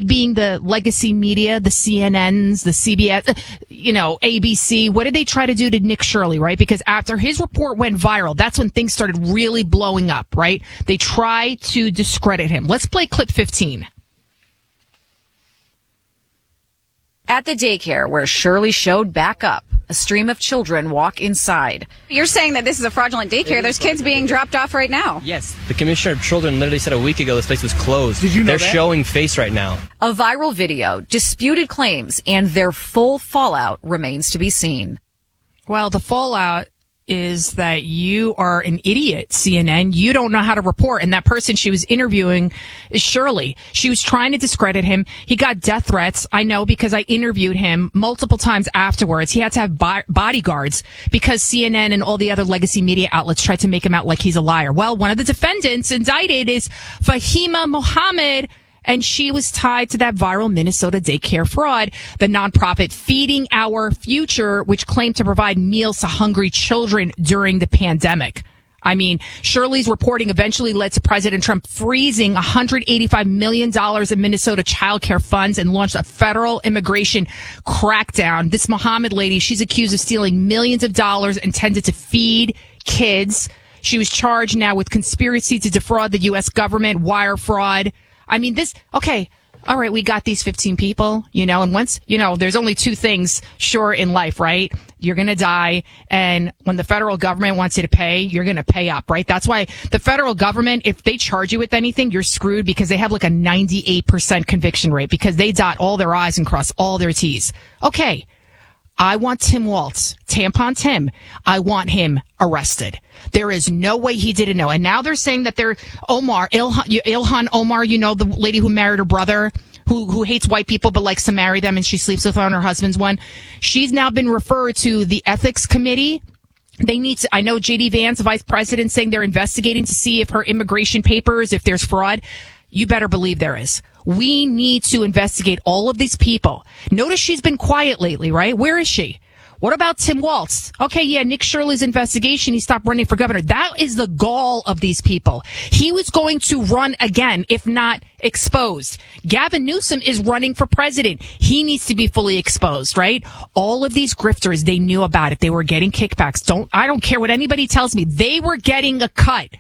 being the legacy media, the CNNs, the CBS, ABC, what did they try to do to Nick Shirley, right? Because after his report went viral, that's when things started really blowing up, right? They tried to discredit him. Let's play clip 15. At the daycare where Shirley showed back up, a stream of children walk inside. You're saying that this is a fraudulent daycare. There's kids being dropped off right now. Yes. The Commissioner of Children literally said a week ago this place was closed. Did you know They're that? showing face right now. A viral video, disputed claims, and their full fallout remains to be seen. Well, the fallout is that you are an idiot, CNN. You don't know how to report. And that person she was interviewing is Shirley. She was trying to discredit him. He got death threats. I know because I interviewed him multiple times afterwards. He had to have bodyguards because CNN and all the other legacy media outlets tried to make him out like he's a liar. Well, one of the defendants indicted is Fahima Mohammed, and she was tied to that viral Minnesota daycare fraud, the nonprofit Feeding Our Future, which claimed to provide meals to hungry children during the pandemic. I mean, Shirley's reporting eventually led to President Trump freezing $185 million in Minnesota child care funds and launched a federal immigration crackdown. This Mohammed lady, she's accused of stealing millions of dollars intended to feed kids. She was charged now with conspiracy to defraud the U.S. government, wire fraud. I mean, okay, all right, we got these 15 people, and once, there's only two things sure in life, right? You're going to die, and when the federal government wants you to pay, you're going to pay up, right? That's why the federal government, if they charge you with anything, you're screwed because they have like a 98% conviction rate because they dot all their I's and cross all their T's. Okay. I want Tim Walz, Tampon Tim. I want him arrested. There is no way he didn't know. And now they're saying that they're Ilhan Omar, the lady who married her brother, who hates white people but likes to marry them and she sleeps with her on her husband's one. She's now been referred to the ethics committee. They need to, I know JD Vance, vice president, saying they're investigating to see if her immigration papers, if there's fraud. You better believe there is. We need to investigate all of these people. Notice she's been quiet lately, right? Where is she? What about Tim Walz? Okay, yeah, Nick Shirley's investigation. He stopped running for governor. That is the gall of these people. He was going to run again, if not exposed. Gavin Newsom is running for president. He needs to be fully exposed, right? All of these grifters, they knew about it. They were getting kickbacks. I don't care what anybody tells me. They were getting a cut.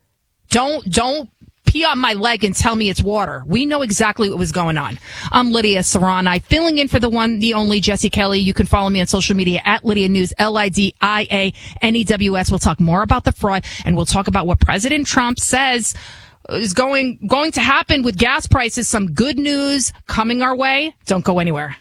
Don't pee on my leg and tell me it's water. We know exactly what was going on. I'm Lydia Serrani, filling in for the one, the only Jesse Kelly. You can follow me on social media at Lydia News, LIDIANEWS. We'll talk more about the fraud, and we'll talk about what President Trump says is going to happen with gas prices. Some good news coming our way. Don't go anywhere.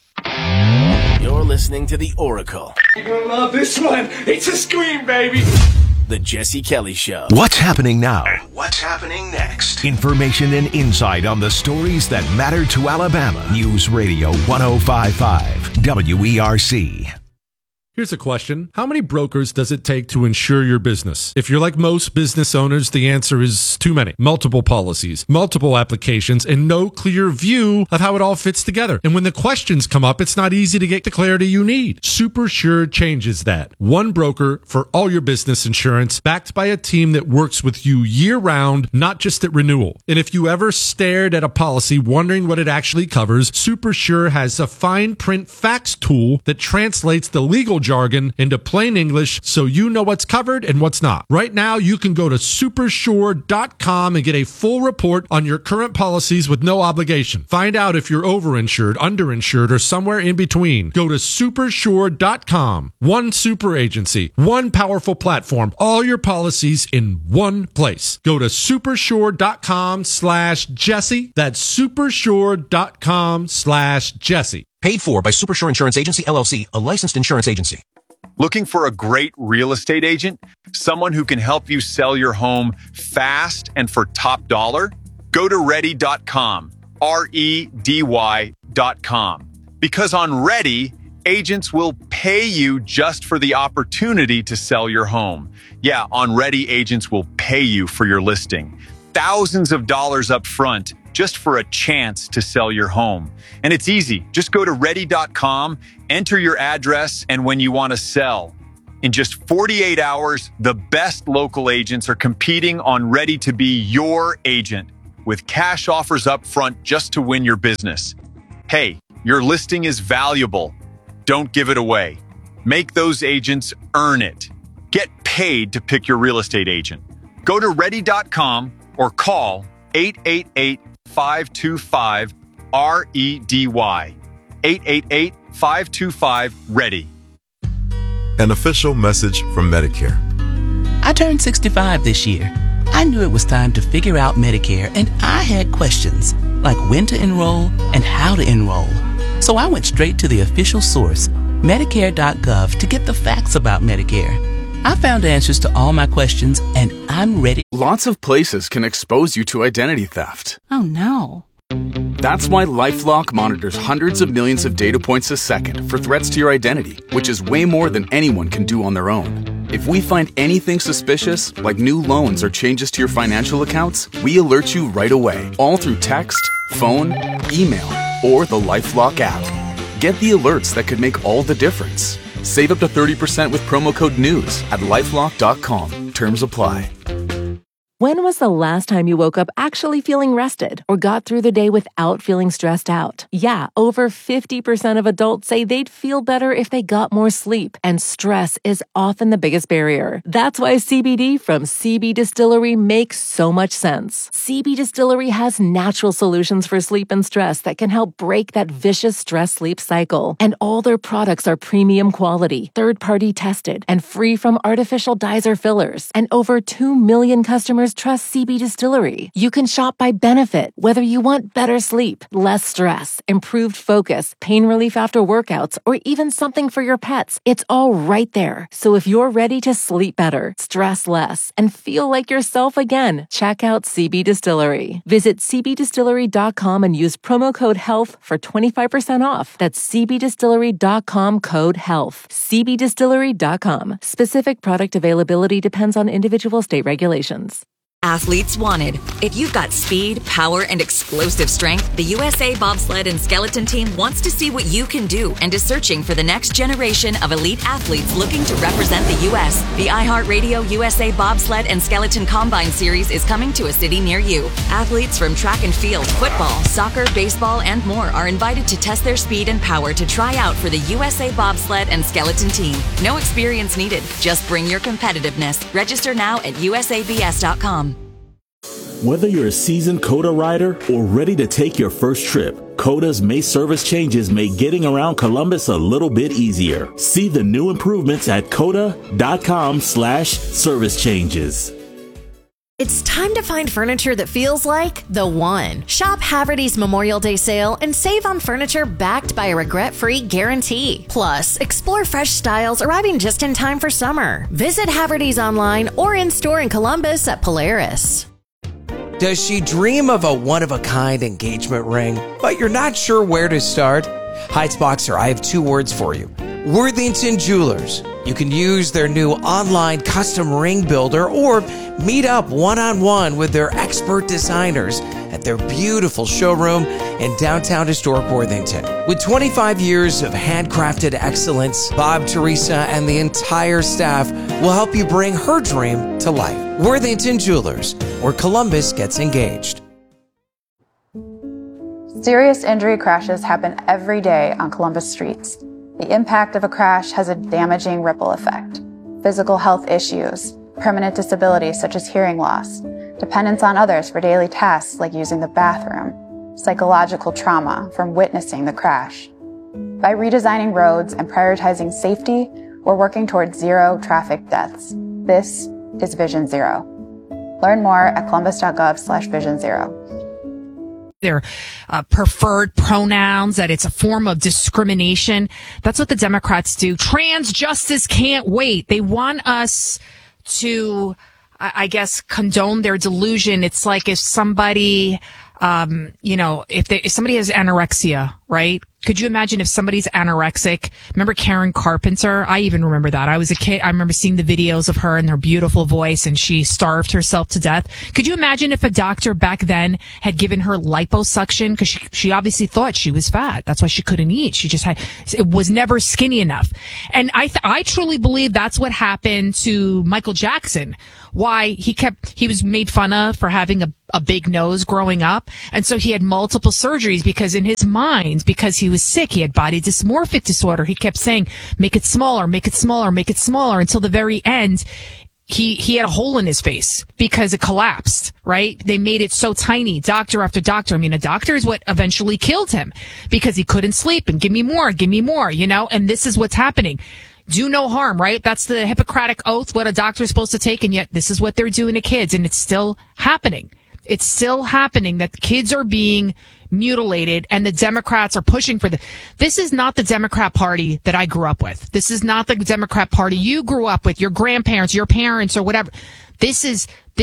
You're listening to The Oracle. You're gonna love this one. It's a scream, baby. The Jesse Kelly Show. What's happening now? What's happening next? Information and insight on the stories that matter to Alabama. News Radio 105.5 WERC. Here's a question. How many brokers does it take to insure your business? If you're like most business owners, the answer is too many. Multiple policies, multiple applications, and no clear view of how it all fits together. And when the questions come up, it's not easy to get the clarity you need. SuperSure changes that. One broker for all your business insurance, backed by a team that works with you year-round, not just at renewal. And if you ever stared at a policy wondering what it actually covers, SuperSure has a fine print facts tool that translates the legal jargon into plain English so you know what's covered and what's not. Right now, you can go to supersure.com and get a full report on your current policies with no obligation. Find out if you're overinsured, underinsured, or somewhere in between. Go to supersure.com. One super agency, one powerful platform, all your policies in one place. Go to supersure.com/Jesse. That's supersure.com/Jesse. Paid for by Supersure Insurance Agency, LLC, a licensed insurance agency. Looking for a great real estate agent? Someone who can help you sell your home fast and for top dollar? Go to ready.com, REDY.com. Because on Ready, agents will pay you just for the opportunity to sell your home. Yeah, on Ready, agents will pay you for your listing. Thousands of dollars up front just for a chance to sell your home. And it's easy. Just go to ready.com, enter your address, and when you want to sell. In just 48 hours, the best local agents are competing on Ready to be your agent. with cash offers up front just to win your business. Hey, your listing is valuable. Don't give it away. Make those agents earn it. Get paid to pick your real estate agent. Go to ready.com or call 888-525-REDY. 888-525-READY. An official message from Medicare. I turned 65 this year. I knew it was time to figure out Medicare, and I had questions, like when to enroll and how to enroll. So I went straight to the official source, Medicare.gov, to get the facts about Medicare. I found answers to all my questions, and I'm ready. Lots of places can expose you to identity theft. Oh, no. That's why LifeLock monitors hundreds of millions of data points a second for threats to your identity, which is way more than anyone can do on their own. If we find anything suspicious, like new loans or changes to your financial accounts, we alert you right away, all through text, phone, email, or the LifeLock app. Get the alerts that could make all the difference. Save up to 30% with promo code NEWS at LifeLock.com. Terms apply. When was the last time you woke up actually feeling rested or got through the day without feeling stressed out? Yeah, over 50% of adults say they'd feel better if they got more sleep, and stress is often the biggest barrier. That's why CBD from CB Distillery makes so much sense. CB Distillery has natural solutions for sleep and stress that can help break that vicious stress-sleep cycle. And all their products are premium quality, third-party tested, and free from artificial dyes or fillers. And over 2 million customers trust CB Distillery. You can shop by benefit, whether you want better sleep, less stress, improved focus, pain relief after workouts, or even something for your pets. It's all right there. So if you're ready to sleep better, stress less, and feel like yourself again, check out CB Distillery. Visit cbdistillery.com and use promo code HEALTH for 25% off. That's cbdistillery.com, code HEALTH. cbdistillery.com. Specific product availability depends on individual state regulations. Athletes wanted. If you've got speed, power, and explosive strength, the USA Bobsled and Skeleton Team wants to see what you can do and is searching for the next generation of elite athletes looking to represent the U.S. The iHeartRadio USA Bobsled and Skeleton Combine Series is coming to a city near you. Athletes from track and field, football, soccer, baseball, and more are invited to test their speed and power to try out for the USA Bobsled and Skeleton Team. No experience needed. Just bring your competitiveness. Register now at usabs.com. Whether you're a seasoned COTA rider or ready to take your first trip, COTA's May service changes make getting around Columbus a little bit easier. See the new improvements at COTA.com/service changes. It's time to find furniture that feels like the one. Shop Haverty's Memorial Day sale and save on furniture backed by a regret-free guarantee. Plus, explore fresh styles arriving just in time for summer. Visit Haverty's online or in-store in Columbus at Polaris. Does she dream of a one-of-a-kind engagement ring, but you're not sure where to start? Heights Boxer, I have 2 words for you. Worthington Jewelers. You can use their new online custom ring builder or meet up one-on-one with their expert designers at their beautiful showroom in downtown historic Worthington. With 25 years of handcrafted excellence, Bob, Teresa, and the entire staff will help you bring her dream to life. Worthington Jewelers, where Columbus gets engaged. Serious injury crashes happen every day on Columbus streets. The impact of a crash has a damaging ripple effect. Physical health issues, permanent disabilities such as hearing loss, dependence on others for daily tasks like using the bathroom, psychological trauma from witnessing the crash. By redesigning roads and prioritizing safety, we're working towards 0 traffic deaths. This is Vision Zero. Learn more at columbus.gov/Vision Zero. Their preferred pronouns, that it's a form of discrimination. That's what the Democrats do. Trans justice can't wait. They want us to, I guess, condone their delusion. It's like if somebody, if somebody has anorexia, right? Could you imagine if somebody's anorexic? Remember Karen Carpenter? I even remember that. I was a kid. I remember seeing the videos of her and her beautiful voice, and she starved herself to death. Could you imagine if a doctor back then had given her liposuction? Because she obviously thought she was fat. That's why she couldn't eat. She just was never skinny enough. And I truly believe that's what happened to Michael Jackson. Why he was made fun of for having a big nose growing up. And so he had multiple surgeries because in his mind, because he was sick, he had body dysmorphic disorder. He kept saying, make it smaller, make it smaller, make it smaller, until the very end. He had a hole in his face because it collapsed, right? They made it so tiny, doctor after doctor. I mean, a doctor is what eventually killed him because he couldn't sleep and give me more, and this is what's happening. Do no harm, right? That's the Hippocratic oath, what a doctor is supposed to take, and yet this is what they're doing to kids, and it's still happening. It's still happening that kids are being mutilated, and the Democrats are pushing for this is not the Democrat Party that I grew up with. This is not the Democrat Party you grew up with, your grandparents, your parents, or whatever. This is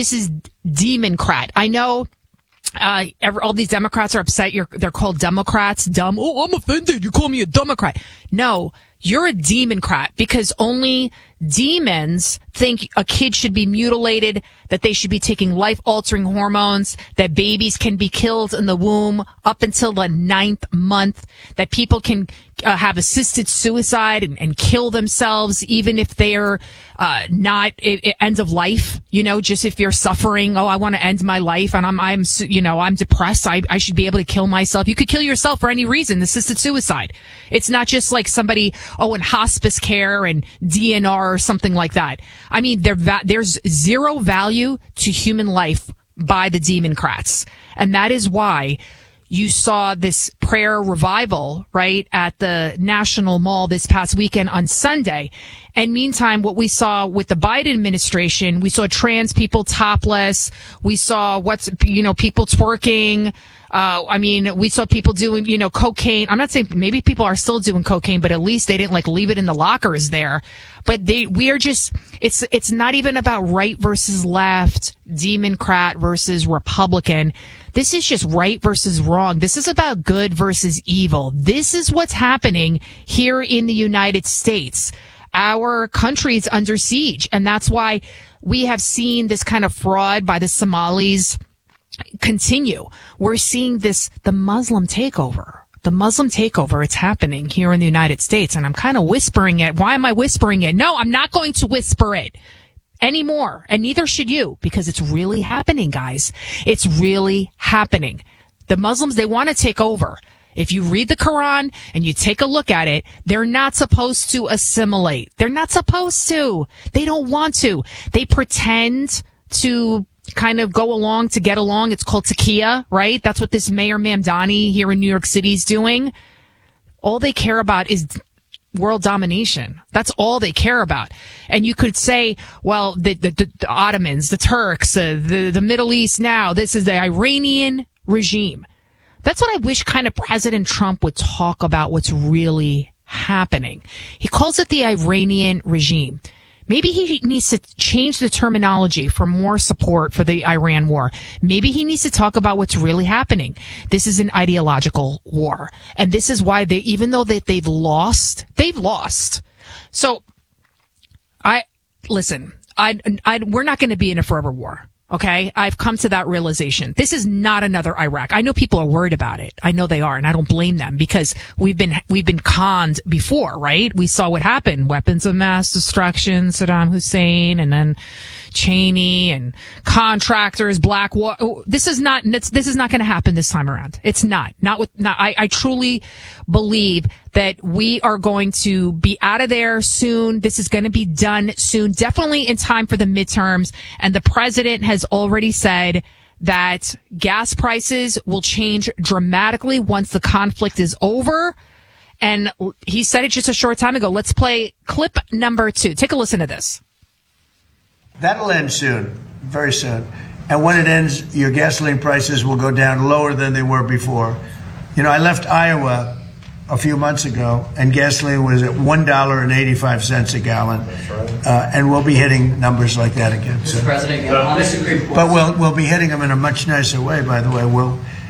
Democrat. I know all these Democrats are upset. They're called Democrats. Dumb. Oh, I'm offended. You call me a Democrat. No, you're a Democrat because only demons think a kid should be mutilated, that they should be taking life-altering hormones, that babies can be killed in the womb up until the 9th month, that people can have assisted suicide and kill themselves even if they're not end of life, just if you're suffering. Oh, I want to end my life and I'm depressed. I should be able to kill myself. You could kill yourself for any reason, assisted suicide. It's not just like somebody, in hospice care and DNR or something like that. I mean, there's zero value to human life by the Democrats. And that is why you saw this prayer revival, right, at the National Mall this past weekend on Sunday. And meantime, what we saw with the Biden administration, we saw trans people topless. We saw people twerking. We saw people doing, cocaine. I'm not saying maybe people are still doing cocaine, but at least they didn't leave it in the lockers there. But it's not even about right versus left, Democrat versus Republican. This is just right versus wrong. This is about good versus evil. This is what's happening here in the United States. Our country is under siege, and that's why we have seen this kind of fraud by the Somalis continue. We're seeing the Muslim takeover. The Muslim takeover, it's happening here in the United States, and I'm kind of whispering it. Why am I whispering it? No, I'm not going to whisper it anymore, and neither should you, because it's really happening, guys. It's really happening. The Muslims, they want to take over. If you read the Quran and you take a look at it, they're not supposed to assimilate. They're not supposed to. They don't want to. They pretend to kind of go along to get along. It's called taqiyya, right? That's what this Mayor Mamdani here in New York City is doing. All they care about is world domination. That's all they care about. And you could say, well, the Ottomans, the Turks, the Middle East now, this is the Iranian regime. That's what I wish kind of President Trump would talk about, what's really happening. He calls it the Iranian regime. Maybe he needs to change the terminology for more support for the Iran war. Maybe he needs to talk about what's really happening. This is an ideological war. And this is why even though they've lost. So we're not going to be in a forever war. Okay, I've come to that realization. This is not another Iraq. I know people are worried about it. I know they are, and I don't blame them because we've been conned before, right? We saw what happened: weapons of mass destruction, Saddam Hussein, and then Cheney and contractors, Blackwater. This is not going to happen this time around. It's not. I truly believe that we are going to be out of there soon. This is going to be done soon, definitely in time for the midterms. And the president has already said that gas prices will change dramatically once the conflict is over. And he said it just a short time ago. Let's play clip number 2. Take a listen to this. That'll end soon, very soon. And when it ends, your gasoline prices will go down lower than they were before. I left Iowa a few months ago, and gasoline was at $1.85 a gallon. That's right. And we'll be hitting numbers like that again. Mr. President, honest agreement. But we'll be hitting them in a much nicer way, by the way.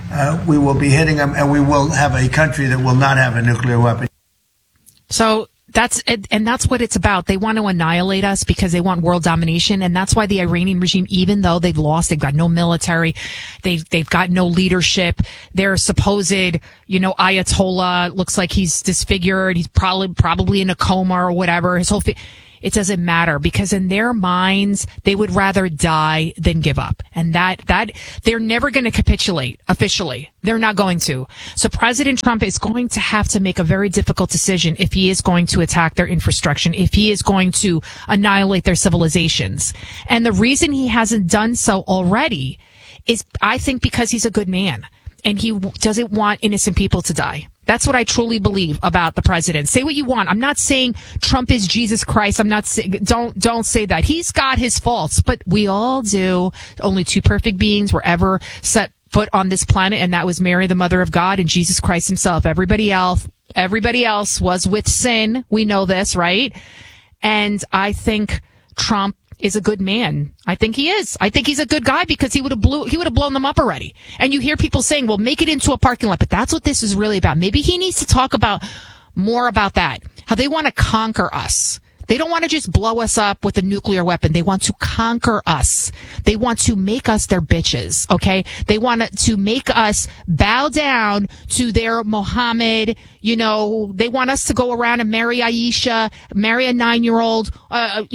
we will be hitting them, and we will have a country that will not have a nuclear weapon. So that's what it's about. They want to annihilate us because they want world domination. And that's why the Iranian regime, even though they've lost, they've got no military, they've got no leadership. Their supposed, Ayatollah looks like he's disfigured. He's probably in a coma or whatever. It doesn't matter because in their minds, they would rather die than give up. And that they're never going to capitulate officially. They're not going to. So President Trump is going to have to make a very difficult decision if he is going to attack their infrastructure, if he is going to annihilate their civilizations. And the reason he hasn't done so already is, I think, because he's a good man and he doesn't want innocent people to die. That's what I truly believe about the president. Say what you want. I'm not saying Trump is Jesus Christ. I'm not saying, don't say that. He's got his faults, but we all do. Only two perfect beings were ever set foot on this planet, and that was Mary, the mother of God, and Jesus Christ himself. Everybody else was with sin. We know this, right? And I think Trump is a good man. I think he is. I think he's a good guy because he would have blown them up already. And you hear people saying, well, make it into a parking lot. But that's what this is really about. Maybe he needs to talk more about that. How they want to conquer us. They don't want to just blow us up with a nuclear weapon. They want to conquer us. They want to make us their bitches, okay? They want to make us bow down to their Mohammed. They want us to go around and marry Aisha, marry a 9-year-old, marry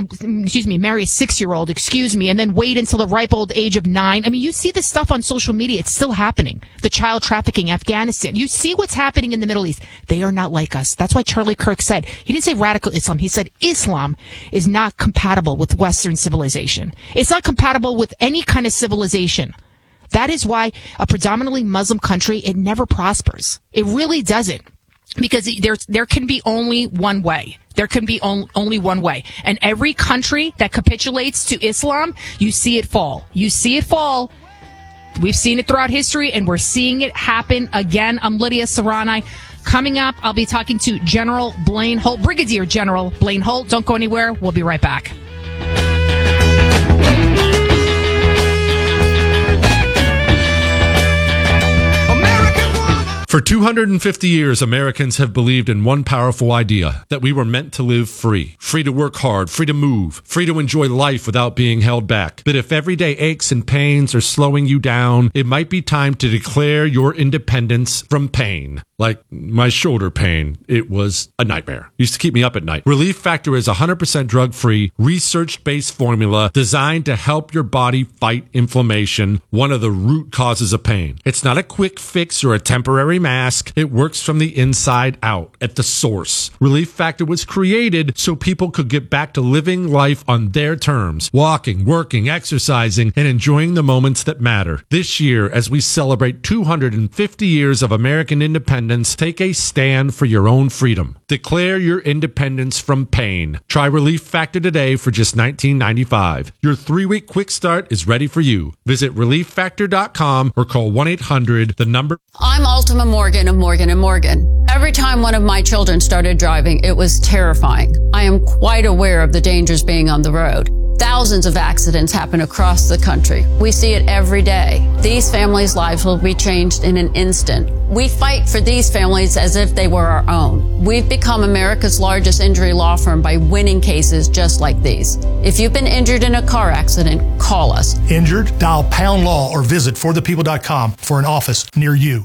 a 6-year-old, and then wait until the ripe old age of 9. I mean, you see this stuff on social media. It's still happening. The child trafficking, Afghanistan. You see what's happening in the Middle East. They are not like us. That's why Charlie Kirk said, he didn't say radical Islam. He said Islam is not compatible with Western civilization. It's not compatible with any kind of civilization. That is why a predominantly Muslim country, it never prospers. It really doesn't. Because there can be only one way. There can be only one way. And every country that capitulates to Islam, you see it fall. You see it fall. We've seen it throughout history, and we're seeing it happen again. I'm Lydia Serrani. Coming up, I'll be talking to General Blaine Holt, Brigadier General Blaine Holt. Don't go anywhere. We'll be right back. For 250 years, Americans have believed in one powerful idea, that we were meant to live free. Free to work hard, free to move, free to enjoy life without being held back. But if everyday aches and pains are slowing you down, it might be time to declare your independence from pain. Like my shoulder pain, it was a nightmare. It used to keep me up at night. Relief Factor is 100% drug-free, research-based formula designed to help your body fight inflammation, one of the root causes of pain. It's not a quick fix or a temporary mask. It works from the inside out at the source. Relief Factor was created so people could get back to living life on their terms, walking, working, exercising, and enjoying the moments that matter. This year, as we celebrate 250 years of American independence, take a stand for your own freedom. Declare your independence from pain. Try Relief Factor today for just $19.95. Your 3-week quick start is ready for you. Visit ReliefFactor.com or call 1-800, the number. I'm Ultima Morgan of Morgan & Morgan. Every time one of my children started driving, it was terrifying. I am quite aware of the dangers being on the road. Thousands of accidents happen across the country. We see it every day. These families' lives will be changed in an instant. We fight for these families as if they were our own. We've become America's largest injury law firm by winning cases just like these. If you've been injured in a car accident, call us. Injured? Dial # law or visit forthepeople.com for an office near you.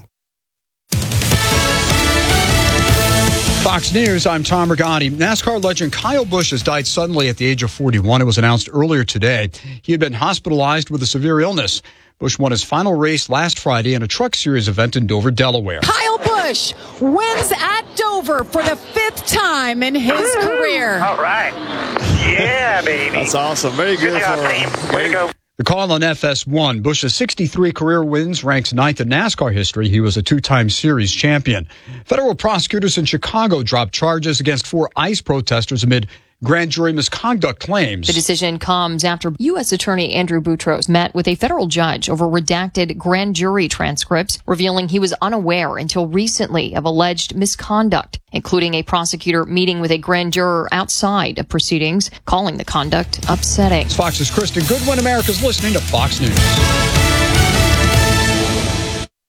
Fox News, I'm Tom Regani. NASCAR legend Kyle Busch has died suddenly at the age of 41. It was announced earlier today. He had been hospitalized with a severe illness. Busch won his final race last Friday in a Truck Series event in Dover, Delaware. Kyle Busch wins at Dover for the 5th time in his career. All right. Yeah, baby. That's awesome. Very good for him. Way to go. The call on FS1. Busch's 63 career wins ranks 9th in NASCAR history. He was a 2-time series champion. Federal prosecutors in Chicago dropped charges against 4 ICE protesters amid grand jury misconduct claims. The decision comes after U.S. Attorney Andrew Boutros met with a federal judge over redacted grand jury transcripts, revealing he was unaware until recently of alleged misconduct, including a prosecutor meeting with a grand juror outside of proceedings, calling the conduct upsetting. Fox's Kristen Goodwin. America's listening to Fox News.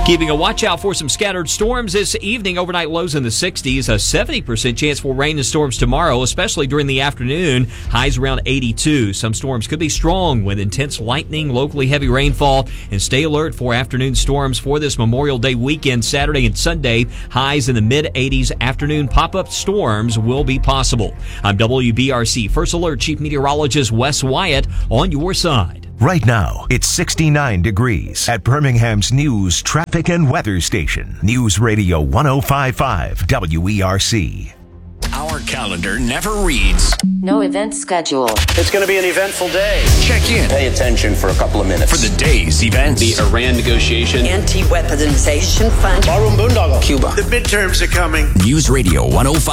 Keeping a watch out for some scattered storms this evening. Overnight lows in the 60s. A 70% chance for rain and storms tomorrow, especially during the afternoon. Highs around 82. Some storms could be strong with intense lightning, locally heavy rainfall. And stay alert for afternoon storms for this Memorial Day weekend, Saturday and Sunday. Highs in the mid-80s. Afternoon pop-up storms will be possible. I'm WBRC First Alert Chief Meteorologist Wes Wyatt on your side. Right now, it's 69 degrees at Birmingham's News, Traffic, and Weather Station. News Radio 105.5 WERC. Our calendar never reads. No event scheduled. It's going to be an eventful day. Check in. Pay attention for a couple of minutes. For the day's events. The Iran negotiation. Anti-weaponization fund. Barroom Boondoggle. Cuba. The midterms are coming. News Radio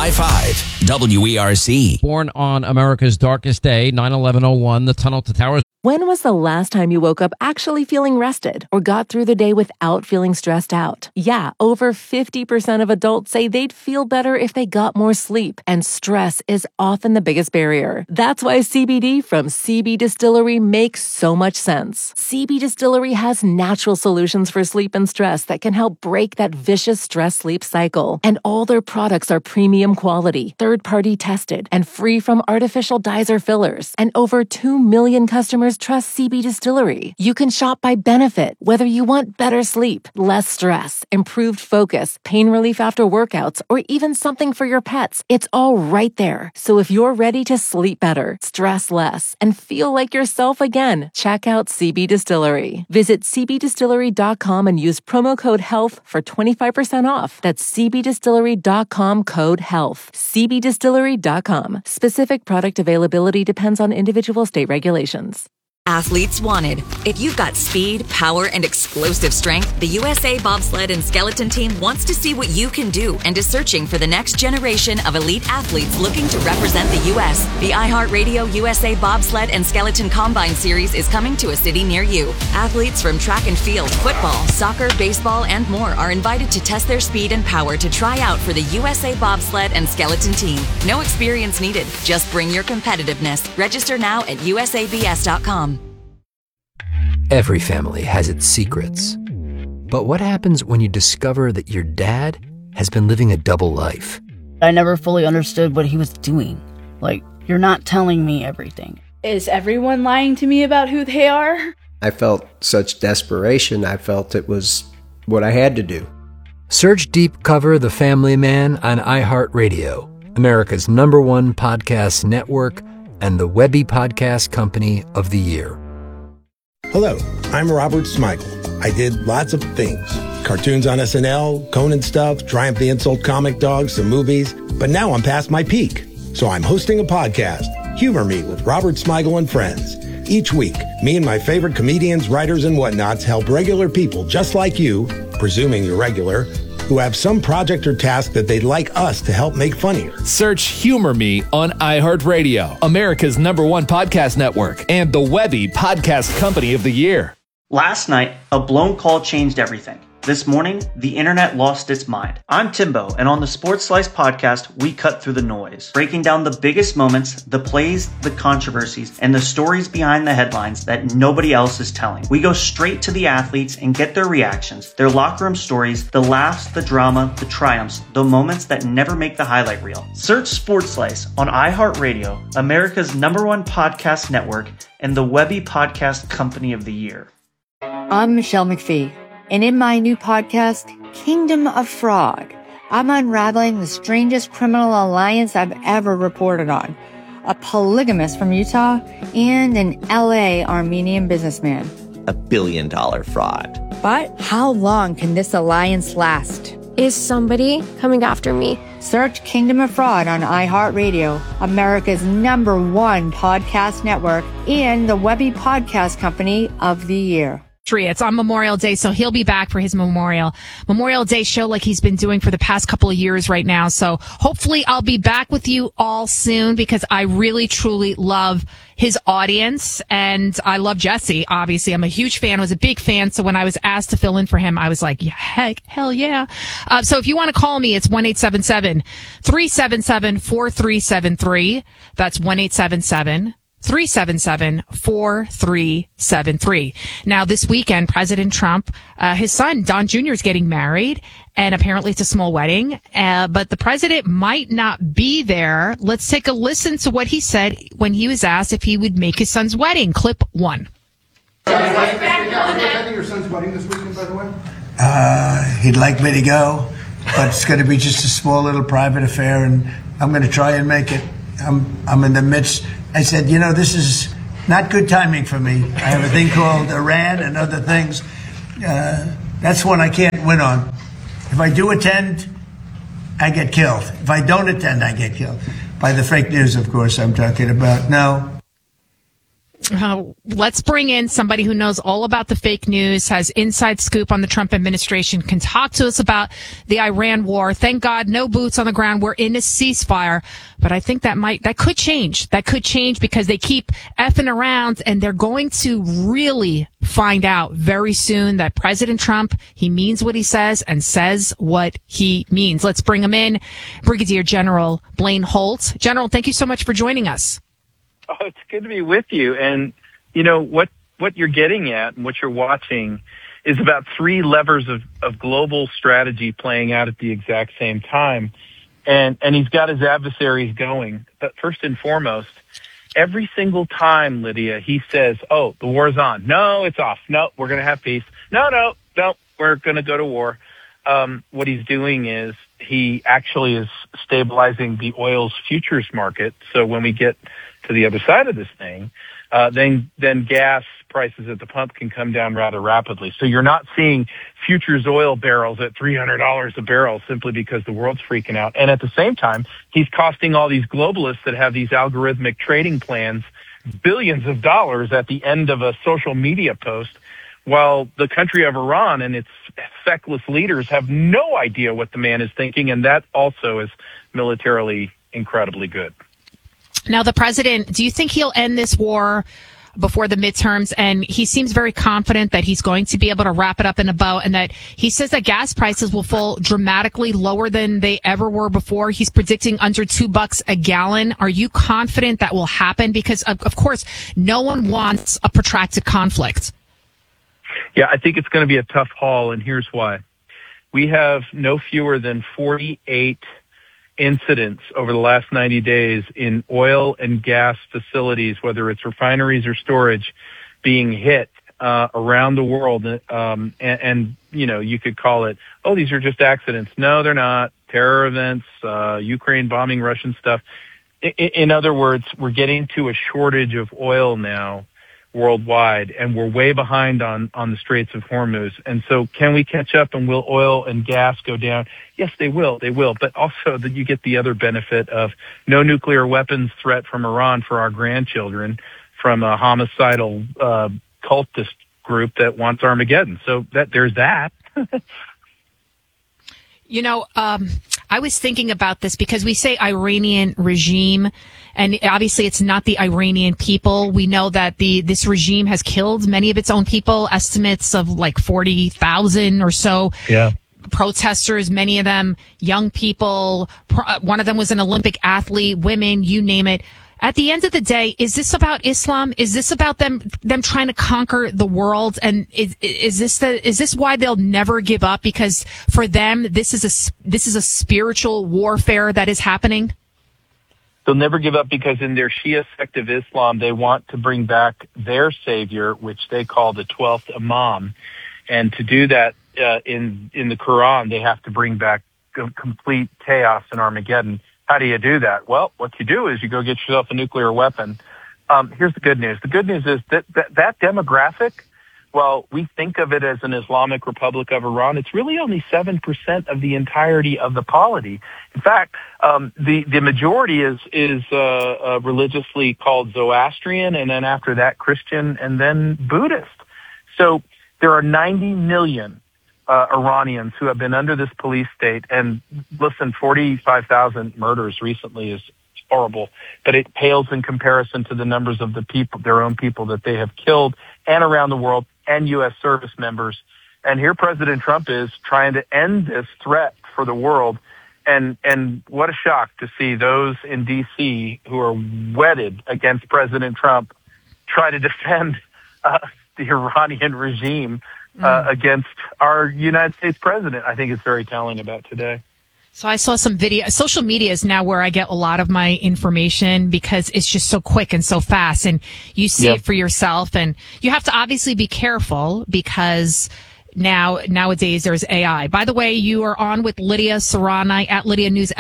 105.5 WERC. Born on America's darkest day, 9/11/01, the Tunnel to Towers. When was the last time you woke up actually feeling rested or got through the day without feeling stressed out? Yeah, over 50% of adults say they'd feel better if they got more sleep, and stress is often the biggest barrier. That's why CBD from CB Distillery makes so much sense. CB Distillery has natural solutions for sleep and stress that can help break that vicious stress-sleep cycle. And all their products are premium quality, third-party tested, and free from artificial dyes or fillers. And over 2 million customers trust CB Distillery. You can shop by benefit, whether you want better sleep, less stress, improved focus, pain relief after workouts, or even something for your pets. It's all right there. So if you're ready to sleep better, stress less, and feel like yourself again, check out CB Distillery. Visit cbdistillery.com and use promo code HEALTH for 25% off. That's cbdistillery.com code HEALTH. cbdistillery.com. Specific product availability depends on individual state regulations. Athletes wanted. If you've got speed, power, and explosive strength, the USA Bobsled and Skeleton Team wants to see what you can do and is searching for the next generation of elite athletes looking to represent the U.S. The iHeartRadio USA Bobsled and Skeleton Combine Series is coming to a city near you. Athletes from track and field, football, soccer, baseball, and more are invited to test their speed and power to try out for the USA Bobsled and Skeleton Team. No experience needed. Just bring your competitiveness. Register now at usabs.com. Every family has its secrets. But what happens when you discover that your dad has been living a double life? I never fully understood what he was doing. Like, you're not telling me everything. Is everyone lying to me about who they are? I felt such desperation. I felt it was what I had to do. Search Deep Cover The Family Man on iHeartRadio, America's #1 podcast network and the Webby Podcast Company of the Year. Hello, I'm Robert Smigel. I did lots of things. Cartoons on SNL, Conan stuff, Triumph the Insult Comic Dogs, some movies. But now I'm past my peak. So I'm hosting a podcast, Humor Me with Robert Smigel and Friends. Each week, me and my favorite comedians, writers, and whatnots help regular people just like you, presuming you're regular, who have some project or task that they'd like us to help make funnier. Search Humor Me on iHeartRadio, America's #1 podcast network, and the Webby Podcast Company of the Year. Last night, a blown call changed everything. This morning, the internet lost its mind. I'm Timbo, and on the Sports Slice podcast, we cut through the noise, breaking down the biggest moments, the plays, the controversies, and the stories behind the headlines that nobody else is telling. We go straight to the athletes and get their reactions, their locker room stories, the laughs, the drama, the triumphs, the moments that never make the highlight reel. Search Sports Slice on iHeartRadio, America's #1 podcast network, and the Webby Podcast Company of the Year. I'm Michelle McPhee. And in my new podcast, Kingdom of Fraud, I'm unraveling the strangest criminal alliance I've ever reported on. A polygamist from Utah and an LA Armenian businessman. $1 billion fraud. But how long can this alliance last? Is somebody coming after me? Search Kingdom of Fraud on iHeartRadio, America's #1 podcast network, and the Webby Podcast Company of the Year. It's on Memorial Day, so he'll be back for his Memorial Day show like he's been doing for the past couple of years right now. So hopefully I'll be back with you all soon because I really, truly love his audience and I love Jesse. Obviously, I'm a huge fan. I was a big fan. So when I was asked to fill in for him, I was like, yeah, hell yeah. So if you want to call me, it's 1-877-377-4373. That's 1-877 377-4373. Now, this weekend, President Trump, his son, Don Jr., is getting married, and apparently it's a small wedding, but the president might not be there. Let's take a listen to what he said when he was asked if he would make his son's wedding. Clip 1. Are you attending your son's wedding this weekend, by the way? He'd like me to go, but it's going to be just a small little private affair, and I'm going to try and make it. I'm in the midst. I said, this is not good timing for me. I have a thing called Iran and other things. That's one I can't win on. If I do attend, I get killed. If I don't attend, I get killed. By the fake news, of course, I'm talking about. No. Let's bring in somebody who knows all about the fake news, has inside scoop on the Trump administration, can talk to us about the Iran war. Thank God, no boots on the ground. We're in a ceasefire. But I think that could change. That could change because they keep effing around, and they're going to really find out very soon that President Trump, he means what he says and says what he means. Let's bring him in. Brigadier General Blaine Holt. General, thank you so much for joining us. Oh, it's good to be with you. And, what you're getting at and what you're watching is about three levers of global strategy playing out at the exact same time. And he's got his adversaries going. But first and foremost, every single time, Lydia, he says, oh, the war's on. No, it's off. No, we're going to have peace. No, we're going to go to war. What he's doing is he actually is stabilizing the oil's futures market. So when we get to the other side of this thing, then gas prices at the pump can come down rather rapidly. So you're not seeing futures oil barrels at $300 a barrel simply because the world's freaking out. And at the same time, he's costing all these globalists that have these algorithmic trading plans billions of dollars at the end of a social media post, while the country of Iran and its feckless leaders have no idea what the man is thinking. And that also is militarily incredibly good. Now, the president, do you think he'll end this war before the midterms? And he seems very confident that he's going to be able to wrap it up in a bow, and that he says that gas prices will fall dramatically lower than they ever were before. He's predicting under $2 a gallon. Are you confident that will happen? Because, of course, no one wants a protracted conflict. Yeah, I think it's going to be a tough haul, and here's why. We have no fewer than 48 incidents over the last 90 days in oil and gas facilities, whether it's refineries or storage, being hit around the world. And you could call it, oh, these are just accidents. No, they're not. Terror events, Ukraine bombing, Russian stuff. In other words, we're getting to a shortage of oil now worldwide, and we're way behind on the Straits of Hormuz. And so can we catch up, and will oil and gas go down? Yes, they will. But also that you get the other benefit of no nuclear weapons threat from Iran for our grandchildren from a homicidal cultist group that wants Armageddon. So there's that. I was thinking about this because we say Iranian regime, and obviously it's not the Iranian people. We know that this regime has killed many of its own people, estimates of like 40,000 or so. Yeah. Protesters, many of them young people. One of them was an Olympic athlete, women, you name it. At the end of the day, is this about Islam? Is this about them trying to conquer the world? And is this why they'll never give up? Because for them, this is a spiritual warfare that is happening. They'll never give up because in their Shia sect of Islam, they want to bring back their savior, which they call the 12th Imam. And to do that in the Quran, they have to bring back complete chaos and Armageddon. How do you do that? Well, what you do is you go get yourself a nuclear weapon. Here's the good news. The good news is that demographic, while we think of it as an Islamic Republic of Iran, it's really only 7% of the entirety of the polity. In fact, the majority is religiously called Zoroastrian, and then after that Christian, and then Buddhist. So there are 90 million Iranians who have been under this police state. And listen, 45,000 murders recently is horrible, but it pales in comparison to the numbers of the people, their own people that they have killed, and around the world, and U.S. service members. And here President Trump is trying to end this threat for the world. And what a shock to see those in D.C. who are wedded against President Trump try to defend the Iranian regime against our United States president. I think it's very telling about today. So I saw some video. Social media is now where I get a lot of my information because it's just so quick and so fast, and you see it for yourself. And you have to obviously be careful because nowadays there's AI. By the way, you are on with Lydia Serrani at Lydia News,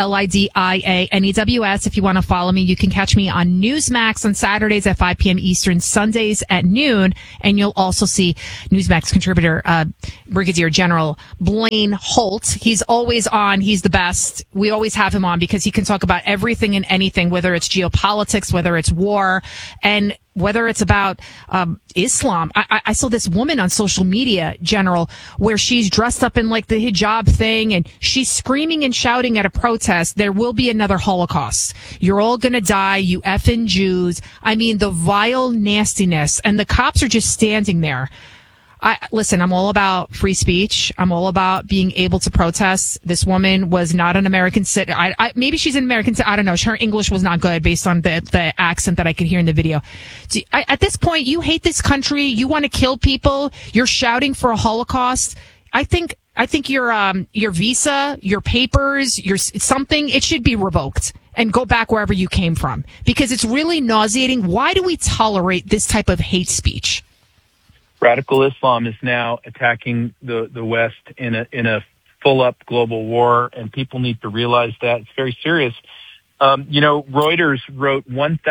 LIDIANEWS. If you want to follow me, you can catch me on Newsmax on Saturdays at 5 p.m. Eastern, Sundays at noon. And you'll also see Newsmax contributor, Brigadier General Blaine Holt. He's always on. He's the best. We always have him on because he can talk about everything and anything, whether it's geopolitics, whether it's war, and whether it's about Islam. I saw this woman on social media, General, where she's dressed up in like the hijab thing, and she's screaming and shouting at a protest, there will be another Holocaust. You're all going to die, you effing Jews. I mean, the vile nastiness. And the cops are just standing there. Listen, I'm all about free speech. I'm all about being able to protest. This woman was not an American citizen. Maybe she's an American citizen. I don't know. Her English was not good based on the accent that I could hear in the video. At this point, you hate this country. You want to kill people. You're shouting for a Holocaust. I think your visa, your papers, your something, it should be revoked and go back wherever you came from because it's really nauseating. Why do we tolerate this type of hate speech? Radical Islam is now attacking the West in a full-up global war, and people need to realize that. It's very serious. Reuters wrote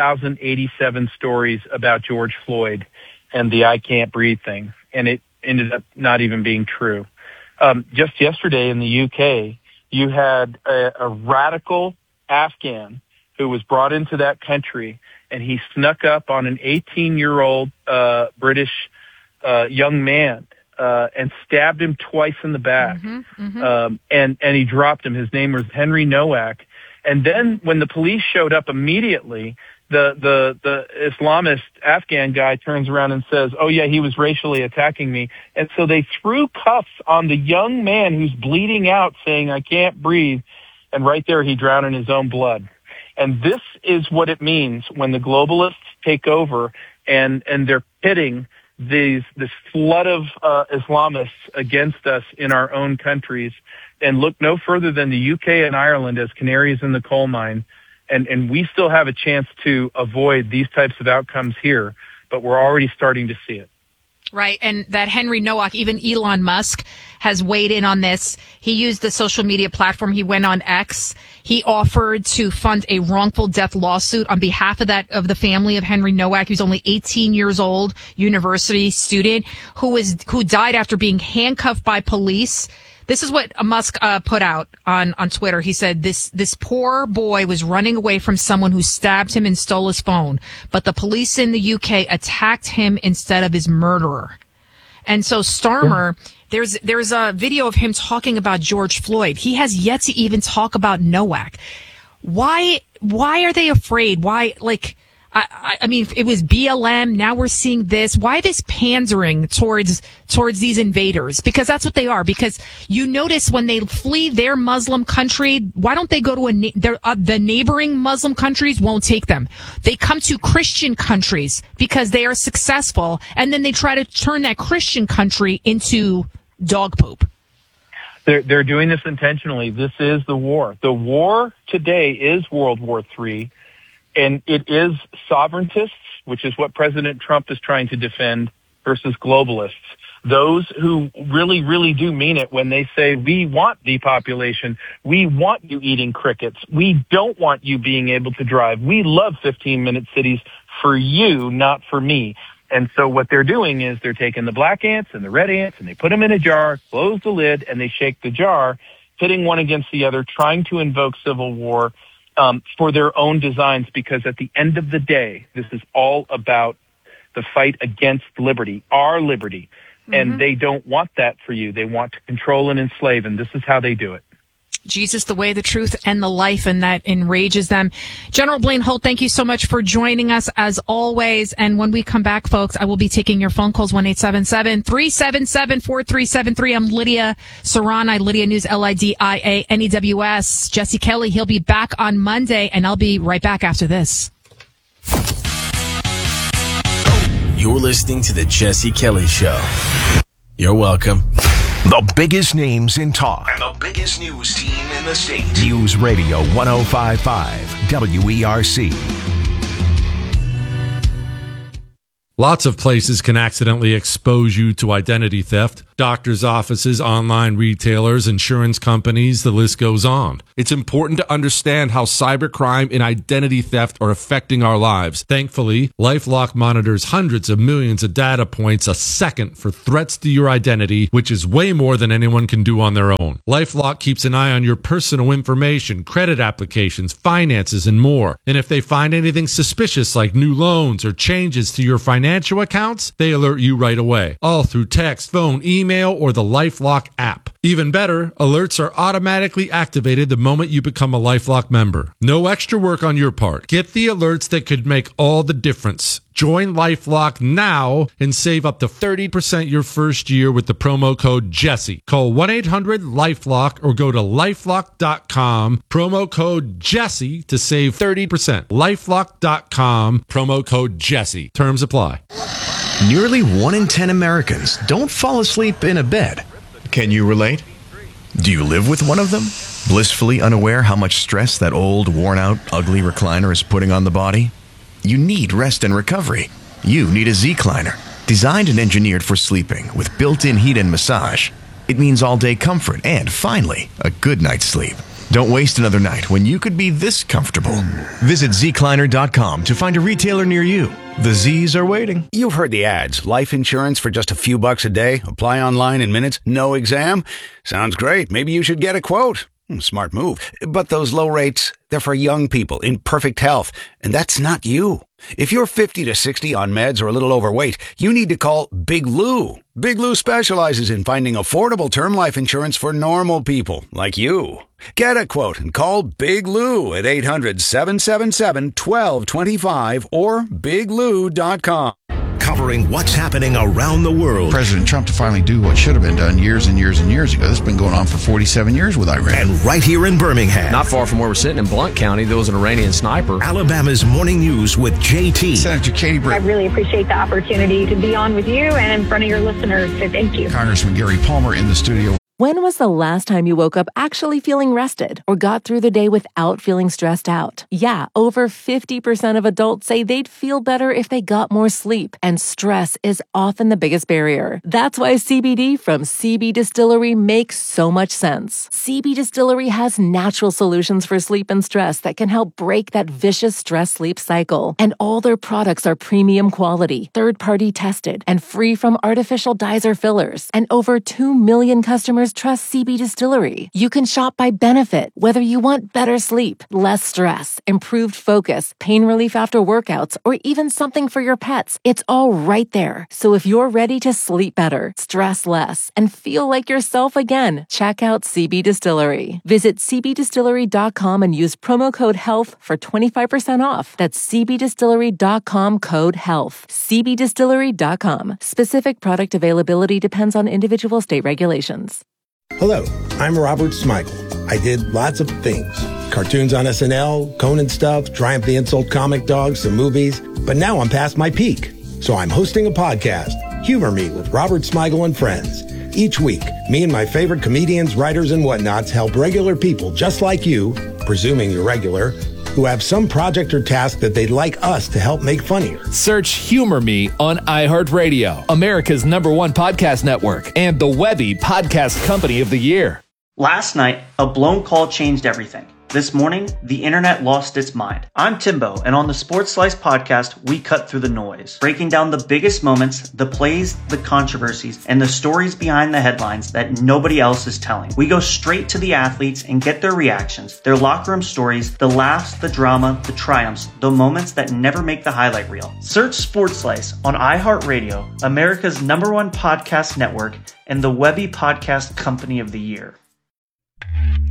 1,087 stories about George Floyd and the I can't breathe thing, and it ended up not even being true. Just yesterday in the UK, you had a radical Afghan who was brought into that country, and he snuck up on an 18-year-old British young man and stabbed him twice in the back. And he dropped him. His name was Henry Nowak. And then when the police showed up immediately, the Islamist Afghan guy turns around and says, oh yeah, he was racially attacking me. And so they threw cuffs on the young man who's bleeding out saying, I can't breathe. And right there he drowned in his own blood. And this is what it means when the globalists take over and they're pitting this flood of Islamists against us in our own countries, and look no further than the UK and Ireland as canaries in the coal mine. And we still have a chance to avoid these types of outcomes here, but we're already starting to see it. Right. And that Henry Nowak, even Elon Musk has weighed in on this. He used the social media platform. He went on X. He offered to fund a wrongful death lawsuit on behalf of the family of Henry Nowak. He was only 18 years old, university student who died after being handcuffed by police. This is what Musk put out on Twitter. He said, this poor boy was running away from someone who stabbed him and stole his phone, but the police in the UK attacked him instead of his murderer. And so Starmer, there's a video of him talking about George Floyd. He has yet to even talk about Nowak. Why are they afraid? Why, I mean, it was BLM. Now we're seeing this. Why this pandering towards these invaders? Because that's what they are. Because you notice when they flee their Muslim country, why don't they go to the neighboring Muslim countries won't take them. They come to Christian countries because they are successful, and then they try to turn that Christian country into dog poop. They're doing this intentionally. This is the war. The war today is World War III. And it is sovereigntists, which is what President Trump is trying to defend, versus globalists. Those who really, really do mean it when they say, we want depopulation. We want you eating crickets. We don't want you being able to drive. We love 15-minute cities for you, not for me. And so what they're doing is they're taking the black ants and the red ants and they put them in a jar, close the lid, and they shake the jar, pitting one against the other, trying to invoke civil war for their own designs, because at the end of the day, this is all about the fight against liberty, our liberty. And they don't want that for you. They want to control and enslave, and this is how they do it. Jesus, the way, the truth, and the life, and that enrages them. General Blaine Holt, thank you so much for joining us as always. And when we come back, folks, I will be taking your phone calls, 1-877-377-4373. I'm Lydia Serrani, Lydia News, LIDIANEWS. Jesse Kelly, he'll be back on Monday, and I'll be right back after this. You're listening to The Jesse Kelly Show. You're welcome. The biggest names in talk. And the biggest news team in the state. News Radio 105.5 WERC. Lots of places can accidentally expose you to identity theft. Doctors' offices, online retailers, insurance companies, the list goes on. It's important to understand how cybercrime and identity theft are affecting our lives. Thankfully, LifeLock monitors hundreds of millions of data points a second for threats to your identity, which is way more than anyone can do on their own. LifeLock keeps an eye on your personal information, credit applications, finances, and more. And if they find anything suspicious like new loans or changes to your financial accounts, they alert you right away. All through text, phone, email, or the LifeLock app. Even better, alerts are automatically activated the moment you become a LifeLock member. No extra work on your part. Get the alerts that could make all the difference. Join LifeLock now and save up to 30% your first year with the promo code Jesse. Call 1-800-LifeLock or go to LifeLock.com. Promo code Jesse to save 30%. LifeLock.com. Promo code Jesse. Terms apply. Nearly 1 in 10 Americans don't fall asleep in a bed. Can you relate? Do you live with one of them? Blissfully unaware how much stress that old, worn-out, ugly recliner is putting on the body? You need rest and recovery. You need a Z-Cliner. Designed and engineered for sleeping with built-in heat and massage. It means all-day comfort and, finally, a good night's sleep. Don't waste another night when you could be this comfortable. Visit zcliner.com to find a retailer near you. The Z's are waiting. You've heard the ads. Life insurance for just a few bucks a day. Apply online in minutes. No exam. Sounds great. Maybe you should get a quote. Smart move. But those low rates, they're for young people in perfect health. And that's not you. If you're 50 to 60 on meds or a little overweight, you need to call Big Lou. Big Lou specializes in finding affordable term life insurance for normal people like you. Get a quote and call Big Lou at 800-777-1225 or biglou.com. Covering what's happening around the world. President Trump to finally do what should have been done years and years and years ago. This has been going on for 47 years with Iran. And right here in Birmingham. Not far from where we're sitting in Blount County, there was an Iranian sniper. Alabama's Morning News with JT. Senator Katie Britt. I really appreciate the opportunity to be on with you and in front of your listeners, so thank you. Congressman Gary Palmer in the studio. When was the last time you woke up actually feeling rested or got through the day without feeling stressed out? Yeah, over 50% of adults say they'd feel better if they got more sleep, and stress is often the biggest barrier. That's why CBD from CB Distillery makes so much sense. CB Distillery has natural solutions for sleep and stress that can help break that vicious stress-sleep cycle. And all their products are premium quality, third-party tested, and free from artificial dyes or fillers. And over 2 million customers trust CB Distillery. You can shop by benefit, whether you want better sleep, less stress, improved focus, pain relief after workouts, or even something for your pets. It's all right there. So if you're ready to sleep better, stress less, and feel like yourself again, check out CB Distillery. Visit cbdistillery.com and use promo code HEALTH for 25% off. That's cbdistillery.com code HEALTH. cbdistillery.com. Specific product availability depends on individual state regulations. Hello, I'm Robert Smigel. I did lots of things. Cartoons on SNL, Conan stuff, Triumph the Insult Comic Dog, some movies. But now I'm past my peak. So I'm hosting a podcast, Humor Me with Robert Smigel and Friends. Each week, me and my favorite comedians, writers, and whatnots help regular people just like you, presuming you're regular, who have some project or task that they'd like us to help make funnier. Search Humor Me on iHeartRadio, America's #1 podcast network, and the Webby Podcast Company of the Year. Last night, a blown call changed everything. This morning, the internet lost its mind. I'm Timbo, and on the Sports Slice podcast, we cut through the noise, breaking down the biggest moments, the plays, the controversies, and the stories behind the headlines that nobody else is telling. We go straight to the athletes and get their reactions, their locker room stories, the laughs, the drama, the triumphs, the moments that never make the highlight reel. Search Sports Slice on iHeartRadio, America's #1 podcast network, and the Webby Podcast Company of the Year.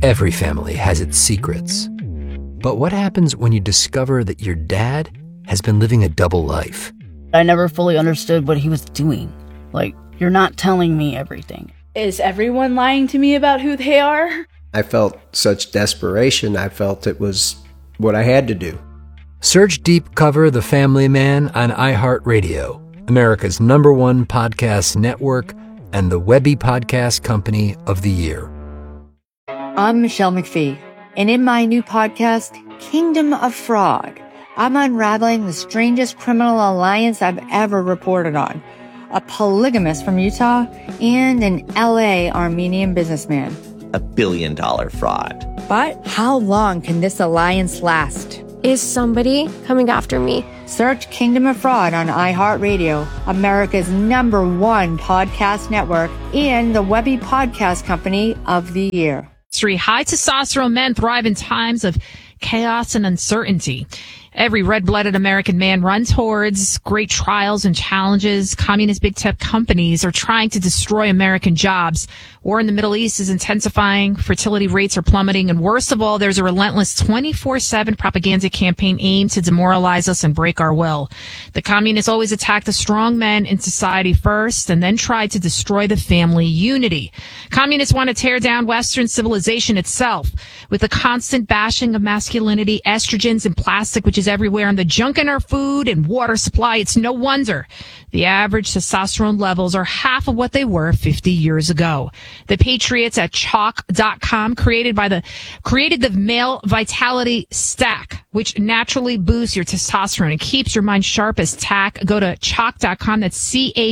Every family has its secrets. But what happens when you discover that your dad has been living a double life? I never fully understood what he was doing. Like, you're not telling me everything. Is everyone lying to me about who they are? I felt such desperation, I felt it was what I had to do. Search Deep Cover The Family Man on iHeartRadio, America's #1 podcast network and the Webby Podcast Company of the Year. I'm Michelle McPhee, and in my new podcast, Kingdom of Frog, I'm unraveling the strangest criminal alliance I've ever reported on. A polygamist from Utah and an LA Armenian businessman. $1 billion fraud. But how long can this alliance last? Is somebody coming after me? Search Kingdom of Fraud on iHeartRadio, America's #1 podcast network, and the Webby Podcast Company of the Year. High testosterone men thrive in times of chaos and uncertainty. Every red-blooded American man runs towards great trials and challenges. Communist big tech companies are trying to destroy American jobs. War in the Middle East is intensifying. Fertility rates are plummeting. And worst of all, there's a relentless 24/7 propaganda campaign aimed to demoralize us and break our will. The communists always attack the strong men in society first and then try to destroy the family unity. Communists want to tear down Western civilization itself with the constant bashing of masculinity, estrogens, and plastic, which is everywhere, and the junk in our food and water supply. It's no wonder the average testosterone levels are half of what they were 50 years ago. The patriots at Chalk.com created the Male Vitality Stack, which naturally boosts your testosterone and keeps your mind sharp as tack. Go to Chalk.com. That's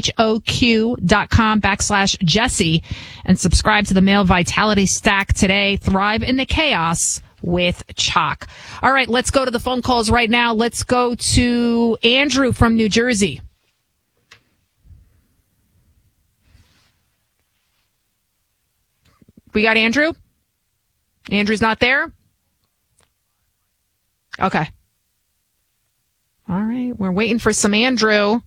CHOQ.com/Jesse and subscribe to the Male Vitality Stack today. Thrive in the chaos with Chalk. All right, let's go to the phone calls right now. Let's go to Andrew from New Jersey. We got Andrew? Andrew's not there? Okay. All right, we're waiting for some Andrew.